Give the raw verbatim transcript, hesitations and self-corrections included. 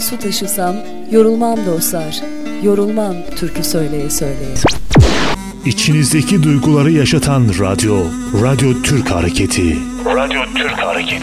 su taşısam, yorulmam dostlar, yorulmam türkü söyleye söyleye. İçinizdeki duyguları yaşatan radyo, Radyo Türk Hareketi. Radyo Türk Hareketi.